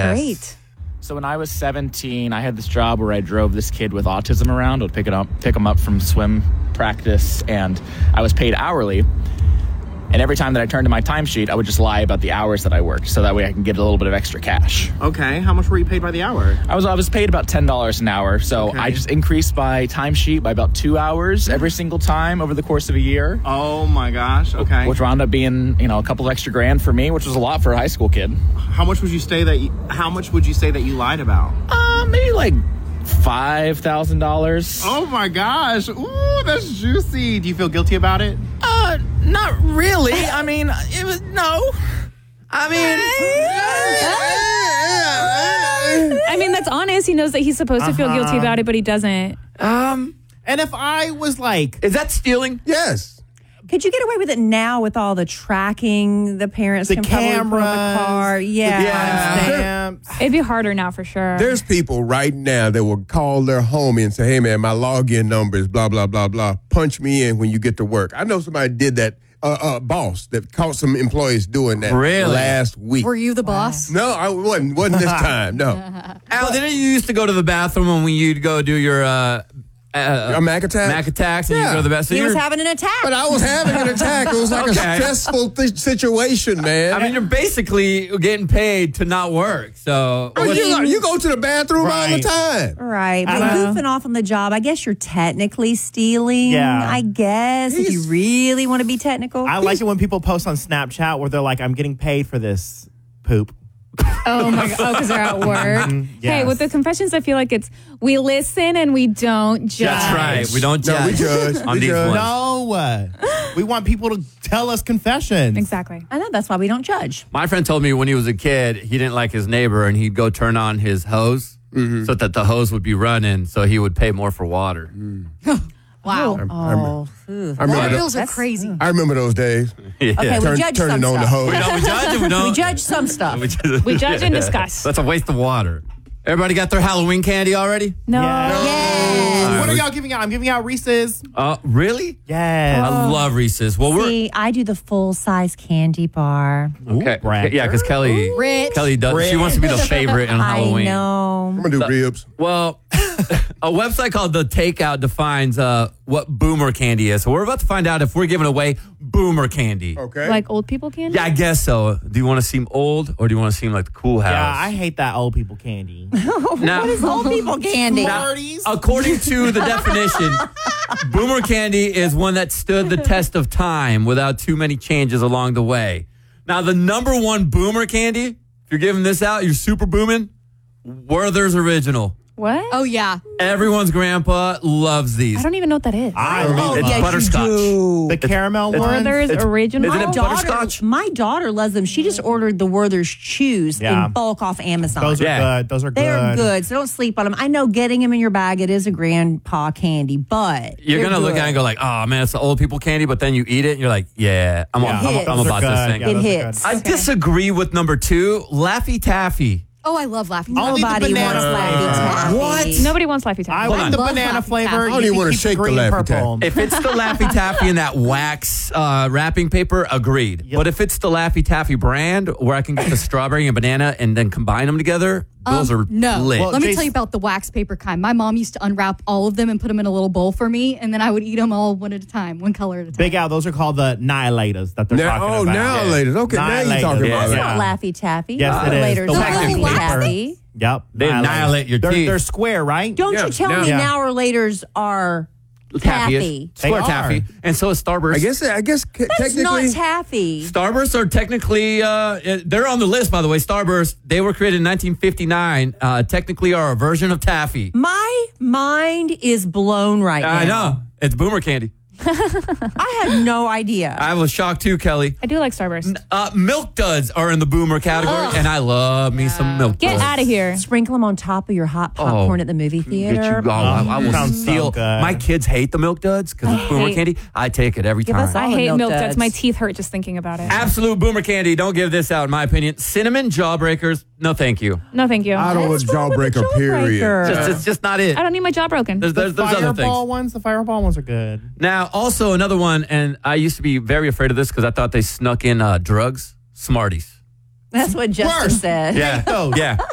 great. So when I was 17, I had this job where I drove this kid with autism around. I would pick him up from swim practice, and I was paid hourly. And every time that I turned to my timesheet, I would just lie about the hours that I worked, so that way I can get a little bit of extra cash. Okay, how much were you paid by the hour? I was paid about $10 an hour, so I just increased my timesheet by about 2 hours every single time over the course of a year. Oh my gosh, okay. Which wound up being, a couple of extra grand for me, which was a lot for a high school kid. How much would you say that you lied about? Maybe like $5,000. Oh my gosh. Ooh, that's juicy. Do you feel guilty about it? Not really. I mean, it was no. I mean, that's honest. He knows that he's supposed to feel guilty about it, but he doesn't. And if I was like, is that stealing? Yes. Could you get away with it now with all the tracking the parents the can probably put on cameras, the car? Yeah. It'd be harder now for sure. There's people right now that will call their homie and say, hey, man, my login number is blah, blah, blah, blah. Punch me in when you get to work. I know somebody did that, boss that caught some employees doing that last week. Were you the boss? No, I wasn't this time, no. Al, didn't you used to go to the bathroom when you'd go do your... a Mac attack? Mac attacks, and you go to the best. He was having an attack. But I was having an attack. It was like a stressful situation, man. I mean, you're basically getting paid to not work. So you go to the bathroom all the time. Right. But goofing off on the job, I guess you're technically stealing. Yeah. I guess, if you really want to be technical. I like it when people post on Snapchat where they're like, I'm getting paid for this poop. Oh my god! Oh, because they're at work. Hey, with the confessions, I feel like it's we listen and we don't judge. That's right. We don't judge. No, we judge. On these ones. No, we want people to tell us confessions. Exactly. I know, that's why we don't judge. My friend told me when he was a kid, he didn't like his neighbor, and he'd go turn on his hose so that the hose would be running, so he would pay more for water. Wow. Oh, Water bills are crazy. I remember those days. okay, we judge some Turning on the stuff. hose. We judge and we don't. We judge some stuff. We judge and discuss. That's a waste of water. Everybody got their Halloween candy already? No. Yes. What are y'all giving out? I'm giving out Reese's. Really? Yes. I love Reese's. Well, See, I do the full-size candy bar. okay. Brad. Yeah, because Kelly does. She wants to be the favorite on Halloween. I know. I'm going to do ribs. Well, a website called The Takeout defines what boomer candy is. So we're about to find out if we're giving away boomer candy. Okay. Like old people candy? Yeah, I guess so. Do you want to seem old or do you want to seem like the cool house? Yeah, I hate that old people candy. Now, What is old people candy? according to the definition, boomer candy is one that stood the test of time without too many changes along the way. Now, the number one boomer candy, if you're giving this out, you're super booming, Werther's Original. What? Oh, yeah. Everyone's grandpa loves these. I don't even know what that is. It's butterscotch. The caramel one. Werther's Original. Isn't it butterscotch? My daughter loves them. She just ordered the Werther's Chews in bulk off Amazon. Those are good. Those are good. They're good, so don't sleep on them. I know getting them in your bag, it is a grandpa candy, but You're going to look at it and go like, oh, man, it's the old people candy. But then you eat it and you're like, yeah, I'm about this thing. It hits. I disagree with number 2, Laffy Taffy. Oh, I love Laffy Only the Nobody banana wants flavor. Laffy Taffy. What? Nobody wants Laffy Taffy. I Hold like on. the Love banana Laffy flavor. Taffy. I don't even want to shake the Laffy purple. If it's the Laffy Taffy and that wax wrapping paper, agreed. Yep. But if it's the Laffy Taffy brand where I can get the strawberry and banana and then combine them together, those are No. lit. Well, Let me Jason- tell you about the wax paper kind. My mom used to unwrap all of them and put them in a little bowl for me, and then I would eat them all one at a time, one color at a time. Big Al, those are called the Nihilators that they're talking about. now, ladies. Okay, now you're talking Nihilators. about It's it. not Laffy Taffy. Yes, it is. Later, The it's waxing Laffy paper. Taffy. Yep. They annihilate your they're, teeth. They're square, right? Don't you tell me now or laters are taffy. Square They taffy. are. And so is Starburst. I guess That's technically. not taffy. Starbursts are technically, they're on the list, by the way. Starburst, they were created in 1959, technically are a version of taffy. My mind is blown right now. I know. It's boomer candy. I had no idea. I was shocked too, Kelly. I do like Starburst. Milk Duds are in the boomer category, and I love me some Milk Get Duds. out of here. Sprinkle them on top of your hot popcorn at the movie Get theater. you, I will Sounds so steal. good. My kids hate the Milk Duds because it's boomer hate- candy. I take it every Give time. us all I the hate milk duds. duds. My teeth hurt just thinking about it. Absolute boomer candy. Don't give this out, in my opinion. Cinnamon Jawbreakers. No, thank you. No, thank you. I don't want jawbreaker, period. It's just not it. I don't need my jaw broken. There's other Fireball things. ones. The Fireball ones are good. Now, also another one, and I used to be very afraid of this because I thought they snuck in drugs. Smarties. That's what Justin said. Yeah, Those. yeah.